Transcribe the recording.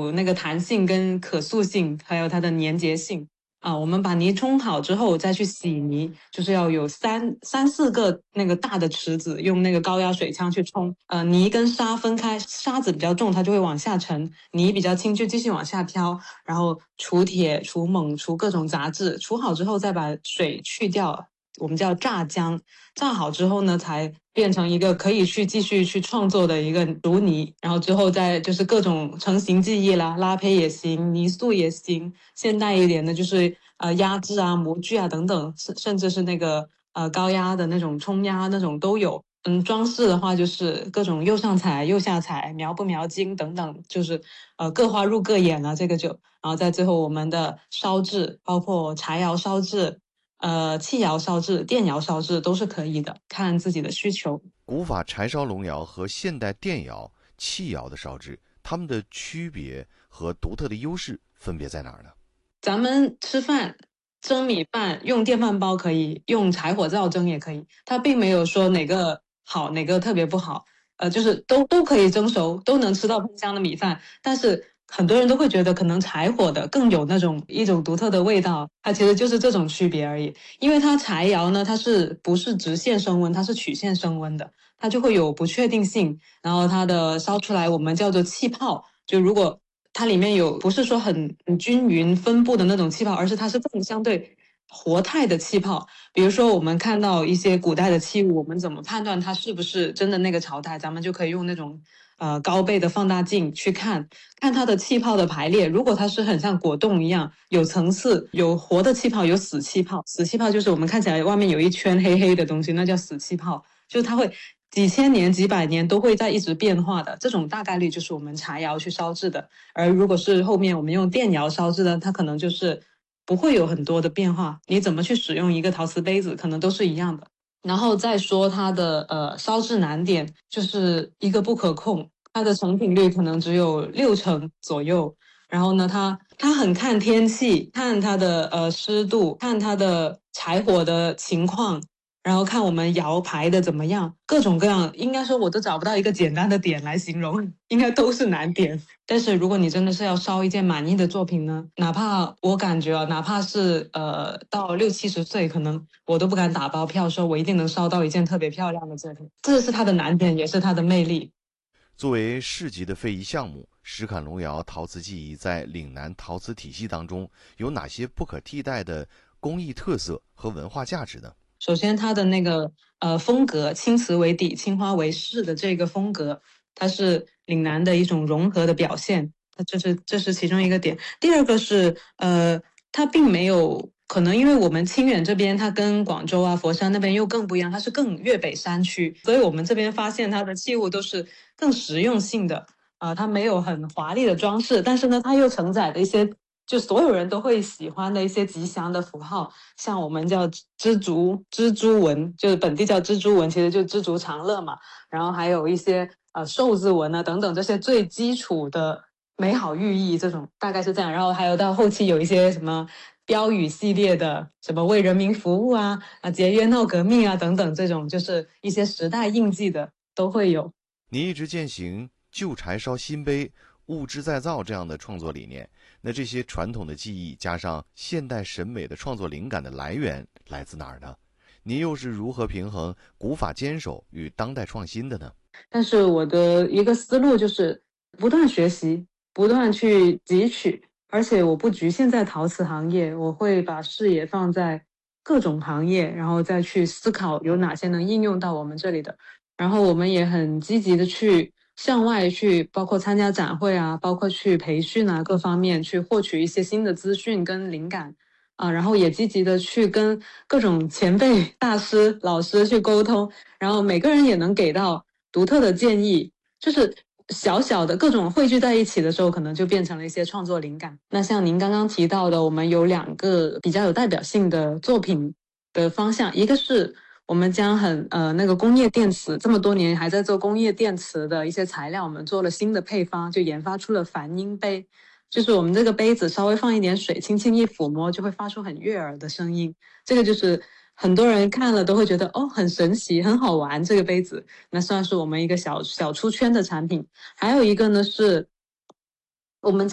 有那个弹性跟可塑性，还有它的粘结性。我们把泥冲好之后再去洗泥，就是要有三四个那个大的池子，用那个高压水枪去冲。泥跟沙分开，沙子比较重，它就会往下沉；泥比较轻，就继续往下飘。然后除铁、除锰、除各种杂质，除好之后再把水去掉，我们叫榨浆。榨好之后呢，才变成一个可以去继续去创作的一个竹泥。然后之后再就是各种成型技艺啦，拉胚也行，泥塑也行。现代一点的就是压制啊、模具啊等等，甚至是那个高压的那种冲压那种都有。装饰的话就是各种右上彩、右下彩、描不描金等等，就是各花入各眼了。这个就，然后在最后我们的烧制，包括柴窑烧制。气窑烧制、电窑烧制都是可以的，看自己的需求。 古法柴烧龙窑和现代电窑、气窑的烧制，它们的区别和独特的优势分别在哪儿呢？ 咱们吃饭蒸米饭用电饭煲可以，用柴火灶蒸也可以，它并没有说哪个好哪个特别不好，就是都可以蒸熟，都能吃到喷香的米饭。但是很多人都会觉得可能柴火的更有那种一种独特的味道，它其实就是这种区别而已。因为它柴窑呢，它是不是直线升温，它是曲线升温的，它就会有不确定性，然后它的烧出来我们叫做气泡，就如果它里面有不是说很均匀分布的那种气泡，而是它是更相对活态的气泡。比如说我们看到一些古代的器物，我们怎么判断它是不是真的那个朝代？咱们就可以用那种高倍的放大镜去看它的气泡的排列。如果它是很像果冻一样有层次，有活的气泡，有死气泡。死气泡就是我们看起来外面有一圈黑黑的东西，那叫死气泡，就是它会几千年、几百年都会在一直变化的，这种大概率就是我们柴窑去烧制的。而如果是后面我们用电窑烧制的，它可能就是不会有很多的变化。你怎么去使用一个陶瓷杯子，可能都是一样的。然后再说它的烧制难点，就是一个不可控，它的成品率可能只有60%左右。然后呢，它很看天气，看它的湿度，看它的柴火的情况，然后看我们窑排的怎么样，各种各样，应该说我都找不到一个简单的点来形容，应该都是难点。但是如果你真的是要烧一件满意的作品呢，哪怕我感觉哪怕是到60、70岁，可能我都不敢打包票说我一定能烧到一件特别漂亮的作品。这是它的难点，也是它的魅力。 作为市级的非遗项目，石坎龙窑陶瓷技艺在岭南陶瓷体系当中有哪些不可替代的工艺特色和文化价值呢？ 首先，它的那个风格，青瓷为底，青花为饰的这个风格，它是岭南的一种融合的表现，这是其中一个点。第二个是它并没有可能，因为我们清远这边它跟广州啊、佛山那边又更不一样，它是更粤北山区，所以我们这边发现它的器物都是更实用性的它没有很华丽的装饰，但是呢，它又承载了一些就所有人都会喜欢的一些吉祥的符号，像我们叫蜘蛛纹，就是本地叫蜘蛛纹，其实就知足常乐嘛。然后还有一些寿字纹啊等等这些最基础的美好寓意，这种大概是这样。然后还有到后期有一些什么标语系列的，什么为人民服务啊、节约闹革命啊等等，这种就是一些时代印记的都会有。 你一直践行旧柴烧新杯、物质再造这样的创作理念，那这些传统的技艺加上现代审美的创作灵感的来源来自哪儿呢？您又是如何平衡古法坚守与当代创新的呢？ 但是我的一个思路就是不断学习，不断去汲取，而且我不局限在陶瓷行业，我会把视野放在各种行业，然后再去思考有哪些能应用到我们这里的。然后我们也很积极的去向外去，包括参加展会啊，包括去培训啊，各方面去获取一些新的资讯跟灵感。然后也积极的去跟各种前辈、大师、老师去沟通，然后每个人也能给到独特的建议，就是小小的各种汇聚在一起的时候，可能就变成了一些创作灵感。那像您刚刚提到的，我们有2个比较有代表性的作品的方向，一个是我们将那个工业电瓷，这么多年还在做工业电瓷的一些材料，我们做了新的配方，就研发出了梵音杯。就是我们这个杯子稍微放一点水，轻轻一抚摸，就会发出很悦耳的声音。这个就是很多人看了都会觉得哦，很神奇，很好玩。这个杯子，那算是我们一个小出圈的产品。还有一个呢是我们